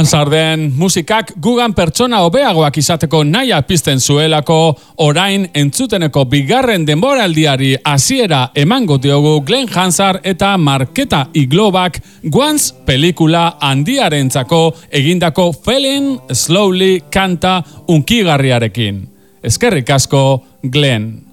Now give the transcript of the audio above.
Hansarden musikak gugan pertsona hobeagoak izateko nahia pizten zuelako, orain entzuteneko bigarren denboraldiari hasiera emango diogu Glenn Hansard eta Marketa Iglobak Once pelikula handiarentzako egindako Falling Slowly kanta unkigarriarekin. Eskerrik asko, Glenn.